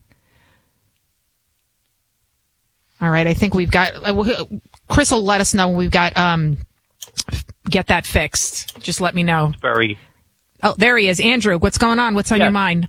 All right, I think we've got... Chris will let us know when we've got... get that fixed. Just let me know. Oh, there he is. Andrew, what's going on? What's on your mind?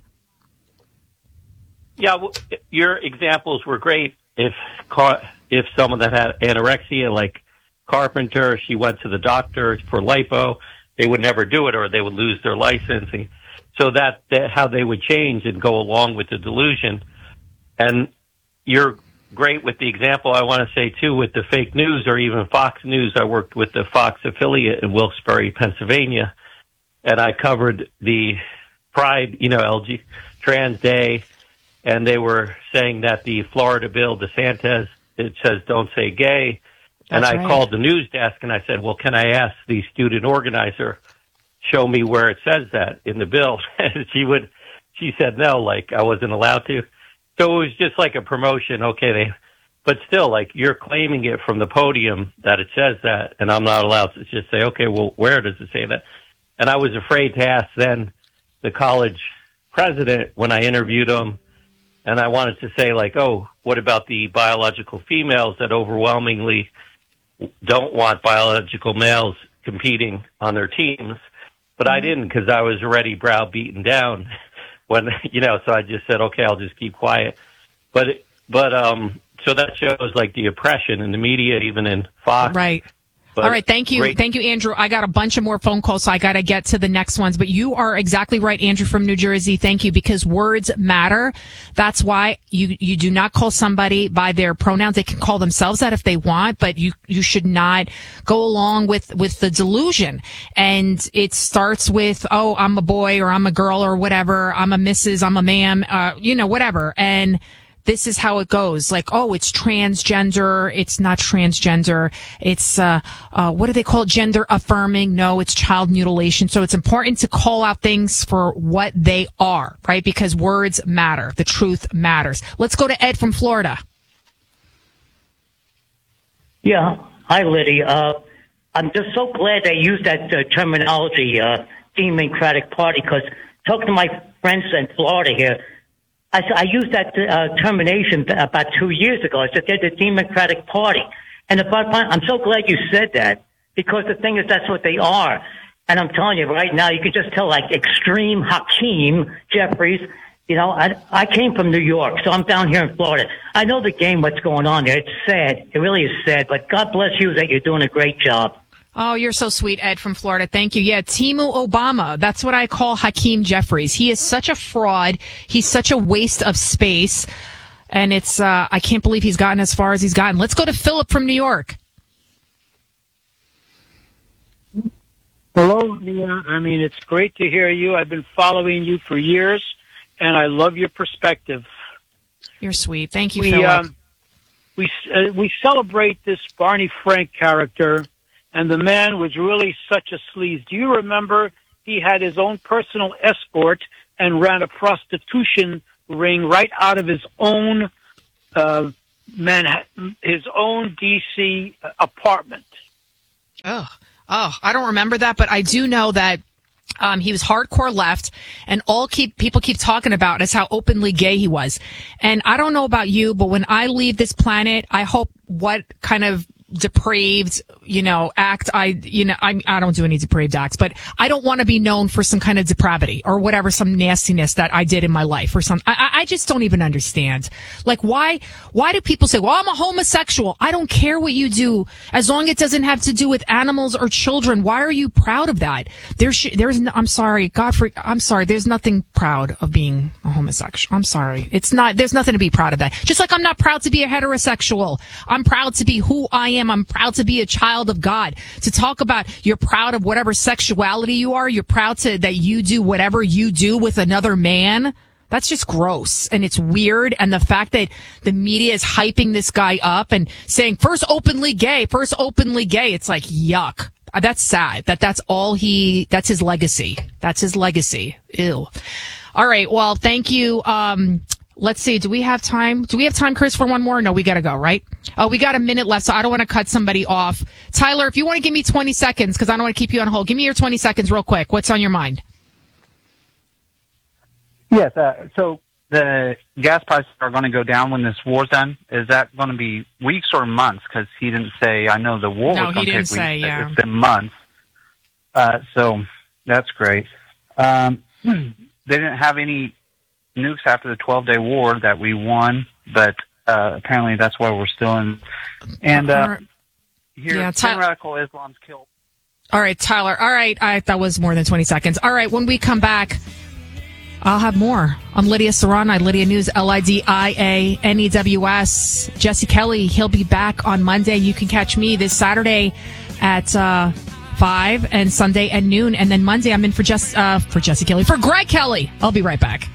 Yeah, well, your examples were great. If someone that had anorexia, like Carpenter, she went to the doctor for lipo, they would never do it or they would lose their licensing. So that how they would change and go along with the delusion. And you're great with the example, I want to say, too, with the fake news or even Fox News. I worked with the Fox affiliate in Wilkes-Barre, Pennsylvania, and I covered the Pride, LG Trans Day, and they were saying that the Florida bill, DeSantis, it says don't say gay. And I called the news desk and I said, well, can I ask the student organizer, show me where it says that in the bill? And she said no, like I wasn't allowed to. So it was just like a promotion. Okay, but still, like you're claiming it from the podium that it says that, and I'm not allowed to just say, okay, well, where does it say that? And I was afraid to ask then the college president when I interviewed him, and I wanted to say like, oh, what about the biological females that overwhelmingly don't want biological males competing on their teams? But I didn't, because I was already browbeaten down. When, so I just said, okay, I'll just keep quiet. But so that shows like the oppression in the media, even in Fox. Right. All right. Thank you. Thank you, Andrew. I got a bunch of more phone calls, so I got to get to the next ones. But you are exactly right, Andrew from New Jersey. Thank you, because words matter. That's why you do not call somebody by their pronouns. They can call themselves that if they want, but you should not go along with the delusion. And it starts with, oh, I'm a boy or I'm a girl or whatever. I'm a Mrs., I'm a ma'am, whatever. And this is how it goes. Like, oh, it's transgender. It's not transgender. It's, what do they call it? Gender affirming. No, it's child mutilation. So it's important to call out things for what they are, right? Because words matter. The truth matters. Let's go to Ed from Florida. Yeah. Hi, Liddy. I'm just so glad they used that terminology, Democratic Party, because talking to my friends in Florida here, I used that termination about 2 years ago. I said they're the Democratic Party. And I'm so glad you said that, because the thing is, that's what they are. And I'm telling you right now, you can just tell, like, extreme Hakeem Jeffries. You know, I came from New York, so I'm down here in Florida. I know the game, what's going on there. It's sad. It really is sad. But God bless you that you're doing a great job. Oh, you're so sweet, Ed from Florida. Thank you. Yeah, Timu Obama. That's what I call Hakeem Jeffries. He is such a fraud. He's such a waste of space. And it's, I can't believe he's gotten as far as he's gotten. Let's go to Philip from New York. Hello, Nia. I mean, it's great to hear you. I've been following you for years, and I love your perspective. You're sweet. Thank you, Philip. We celebrate this Barney Frank character, and the man was really such a sleaze. Do you remember he had his own personal escort and ran a prostitution ring right out of his own Manhattan, his own D.C. apartment? Oh, I don't remember that, but I do know that he was hardcore left, and people keep talking about is how openly gay he was. And I don't know about you, but when I leave this planet, I hope what kind of depraved, act I don't do any depraved acts, but I don't want to be known for some kind of depravity or whatever, some nastiness that I did in my life or something. I just don't even understand. Like, why do people say, well, I'm a homosexual? I don't care what you do as long as it doesn't have to do with animals or children. Why are you proud of that? I'm sorry. There's nothing proud of being a homosexual. I'm sorry. There's nothing to be proud of that. Just like I'm not proud to be a heterosexual. I'm proud to be who I am. I'm proud to be a child of God. To talk about you're proud of whatever sexuality you are, you're proud that you do whatever you do with another man. That's just gross, and it's weird. And the fact that the media is hyping this guy up and saying first openly gay, it's like, yuck. That's sad. That's his legacy. That's his legacy. Ew. All right. Well, thank you. Let's see. Do we have time, Chris, for one more? No, we got to go, right? Oh, we got a minute left, so I don't want to cut somebody off. Tyler, if you want to give me 20 seconds, because I don't want to keep you on hold, give me your 20 seconds real quick. What's on your mind? Yes. So the gas prices are going to go down when this war's done. Is that going to be weeks or months? Because he didn't say, I know the war was going to take weeks. Yeah. It's been months. So that's great. They didn't have any nukes after the 12-day war that we won, but apparently that's why we're still in. And radical Islam's killed. All right, Tyler. All right, that was more than 20 seconds. All right, when we come back, I'll have more. I'm Lydia Serrano, Lydia News, LIDIANEWS. Jesse Kelly, he'll be back on Monday. You can catch me this Saturday at 5 and Sunday at noon. And then Monday I'm in for Jesse Kelly, for Greg Kelly. I'll be right back.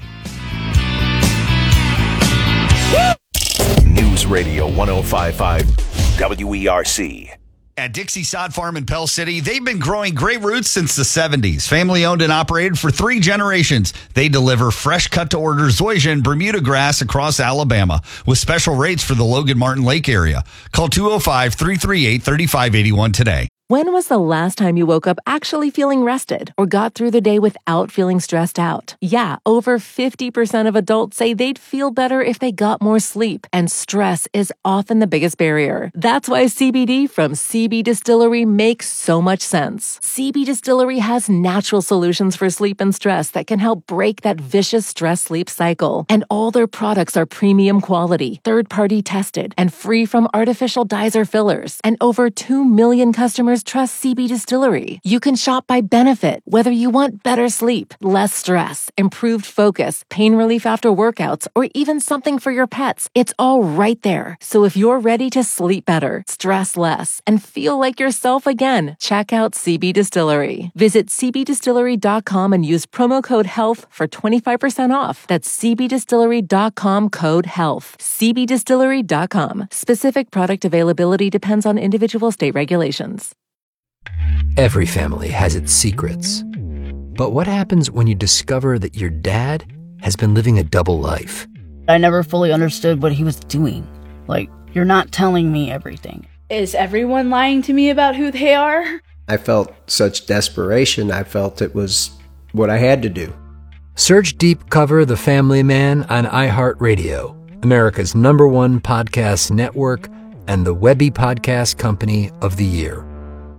News Radio 105.5 WERC. At Dixie Sod Farm in Pell City, they've been growing great roots since the 70s. Family owned and operated for 3 generations. They deliver fresh cut-to-order zoysia and Bermuda grass across Alabama with special rates for the Logan Martin Lake area. Call 205-338-3581 today. When was the last time you woke up actually feeling rested or got through the day without feeling stressed out? Yeah, over 50% of adults say they'd feel better if they got more sleep, and stress is often the biggest barrier. That's why CBD from CB Distillery makes so much sense. CB Distillery has natural solutions for sleep and stress that can help break that vicious stress-sleep cycle. And all their products are premium quality, third-party tested, and free from artificial dyes or fillers. And over 2 million customers trust CB Distillery. You can shop by benefit, whether you want better sleep, less stress, improved focus, pain relief after workouts, or even something for your pets. It's all right there. So if you're ready to sleep better, stress less, and feel like yourself again, check out CB Distillery. Visit cbdistillery.com and use promo code HEALTH for 25% off. That's cbdistillery.com, code HEALTH. cbdistillery.com. Specific product availability depends on individual state regulations. Every family has its secrets. But what happens when you discover that your dad has been living a double life? I never fully understood what he was doing. Like, you're not telling me everything. Is everyone lying to me about who they are? I felt such desperation. I felt it was what I had to do. Search Deep Cover The Family Man on iHeartRadio, America's #1 podcast network and the Webby Podcast Company of the Year.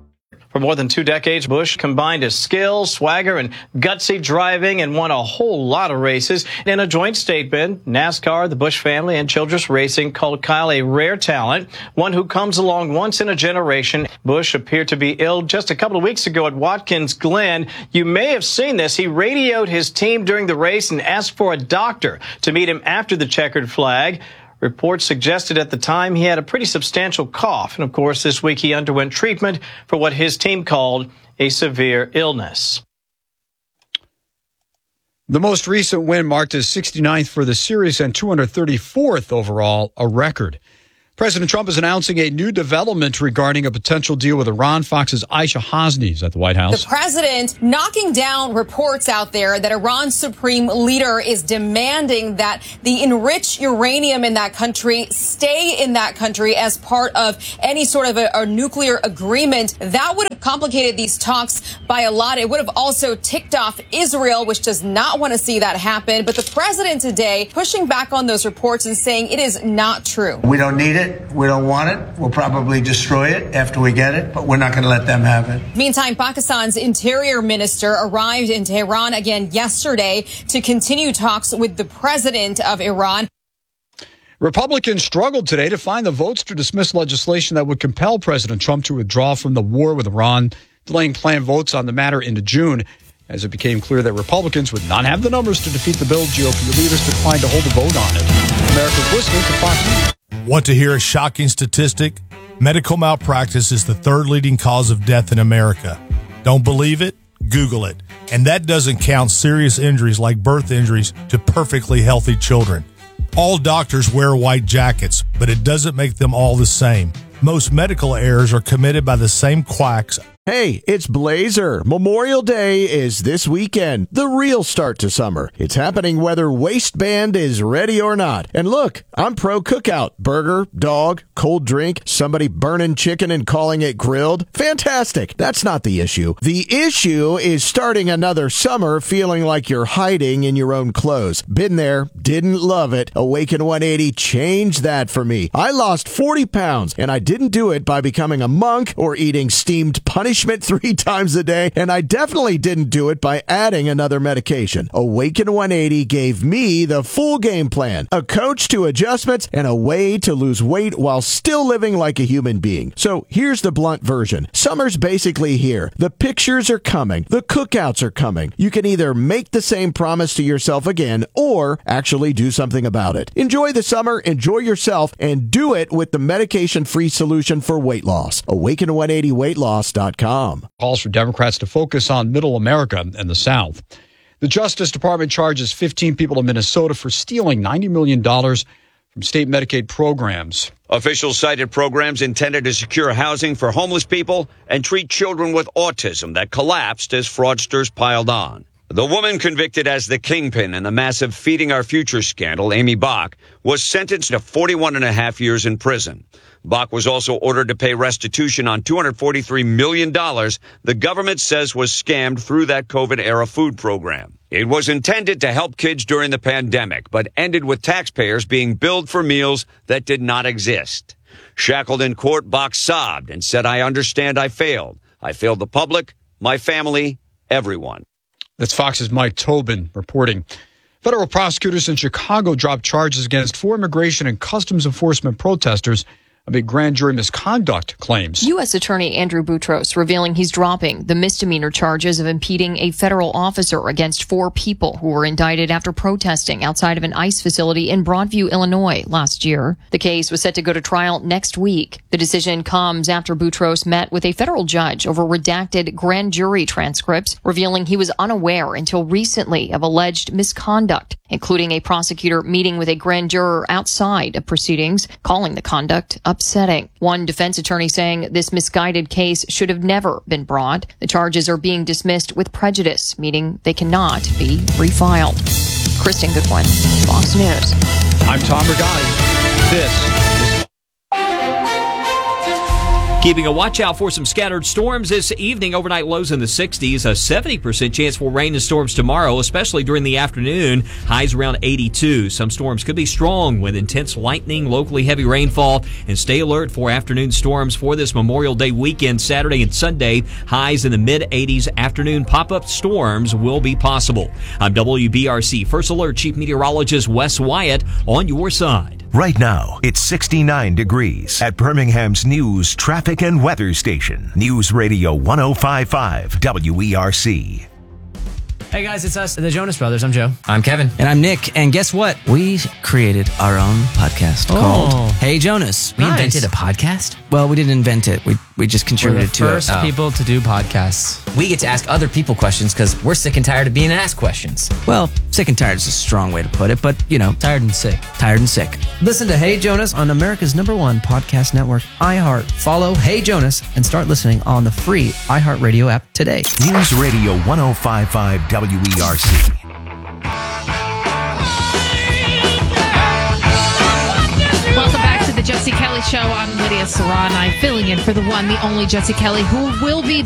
For more than 2 decades, Busch combined his skill, swagger, and gutsy driving and won a whole lot of races. In a joint statement, NASCAR, the Busch family, and Childress Racing called Kyle a rare talent, one who comes along once in a generation. Busch appeared to be ill just a couple of weeks ago at Watkins Glen. You may have seen this. He radioed his team during the race and asked for a doctor to meet him after the checkered flag. Reports suggested at the time he had a pretty substantial cough. And, of course, this week he underwent treatment for what his team called a severe illness. The most recent win marked his 69th for the series and 234th overall, a record. President Trump is announcing a new development regarding a potential deal with Iran. Fox's Aisha Hasni is at the White House. The president knocking down reports out there that Iran's supreme leader is demanding that the enriched uranium in that country stay in that country as part of any sort of a nuclear agreement. That would have complicated these talks by a lot. It would have also ticked off Israel, which does not want to see that happen. But the president today pushing back on those reports and saying it is not true. We don't need it. We don't want it. We'll probably destroy it after we get it, but we're not going to let them have it. Meantime, Pakistan's interior minister arrived in Tehran again yesterday to continue talks with the president of Iran. Republicans struggled today to find the votes to dismiss legislation that would compel President Trump to withdraw from the war with Iran, delaying planned votes on the matter into June. As it became clear that Republicans would not have the numbers to defeat the bill, GOP leaders declined to hold a vote on it. America's listening to Fox News. Want to hear a shocking statistic? Medical malpractice is the 3rd leading cause of death in America. Don't believe it? Google it. And that doesn't count serious injuries like birth injuries to perfectly healthy children. All doctors wear white jackets, but it doesn't make them all the same. Most medical errors are committed by the same quacks. Hey, it's Blazer. Memorial Day is this weekend, the real start to summer. It's happening whether waistband is ready or not. And look, I'm pro cookout. Burger, dog, cold drink, somebody burning chicken and calling it grilled. Fantastic. That's not the issue. The issue is starting another summer feeling like you're hiding in your own clothes. Been there, didn't love it. Awaken 180 changed that for me. I lost 40 pounds, and I didn't do it by becoming a monk or eating steamed punishment 3 times a day, and I definitely didn't do it by adding another medication. Awaken 180 gave me the full game plan, a coach to adjustments, and a way to lose weight while still living like a human being. So here's the blunt version. Summer's basically here. The pictures are coming. The cookouts are coming. You can either make the same promise to yourself again or actually do something about it. Enjoy the summer, enjoy yourself, and do it with the medication-free solution for weight loss. Awaken180weightloss.com. Calls for Democrats to focus on middle America and the South. The Justice Department charges 15 people in Minnesota for stealing $90 million from state Medicaid programs. Officials cited programs intended to secure housing for homeless people and treat children with autism that collapsed as fraudsters piled on. The woman convicted as the kingpin in the massive Feeding Our Future scandal, Amy Bach, was sentenced to 41.5 years in prison. Bach was also ordered to pay restitution on $243 million the government says was scammed through that COVID-era food program. It was intended to help kids during the pandemic, but ended with taxpayers being billed for meals that did not exist. Shackled in court, Bach sobbed and said, "I understand I failed. I failed the public, my family, everyone." That's Fox's Mike Tobin reporting. Federal prosecutors in Chicago dropped charges against 4 immigration and customs enforcement protesters amid grand jury misconduct claims. U.S. Attorney Andrew Boutros revealing he's dropping the misdemeanor charges of impeding a federal officer against 4 people who were indicted after protesting outside of an ICE facility in Broadview, Illinois last year. The case was set to go to trial next week. The decision comes after Boutros met with a federal judge over redacted grand jury transcripts, revealing he was unaware until recently of alleged misconduct, including a prosecutor meeting with a grand juror outside of proceedings, calling the conduct upsetting. One defense attorney saying this misguided case should have never been brought. The charges are being dismissed with prejudice, meaning they cannot be refiled. Kristen Goodwin, Fox News. I'm Tom Regani. This is Keeping a watch out for some scattered storms this evening. Overnight lows in the 60s. A 70% chance for rain and storms tomorrow, especially during the afternoon. Highs around 82. Some storms could be strong with intense lightning, locally heavy rainfall. And stay alert for afternoon storms for this Memorial Day weekend, Saturday and Sunday. Highs in the mid-80s. Afternoon pop-up storms will be possible. I'm WBRC First Alert Chief Meteorologist Wes Wyatt on your side. Right now, it's 69 degrees at Birmingham's news, traffic, and weather station. News Radio 105.5 WERC. Hey guys, it's us, the Jonas Brothers. I'm Joe. I'm Kevin. And I'm Nick. And guess what? We created our own podcast called Hey Jonas. We invented a podcast? Well, we didn't invent it. We just contributed to it. We're the first people to do podcasts. We get to ask other people questions because we're sick and tired of being asked questions. Well, sick and tired is a strong way to put it, but, you know. Tired and sick. Tired and sick. Listen to Hey Jonas on America's #1 podcast network, iHeart. Follow Hey Jonas and start listening on the free iHeartRadio app today. News Radio 105.5 WERC. Welcome back to the Jesse Kelly Show. I'm Lydia Serrani, filling in for the one, the only Jesse Kelly, who will be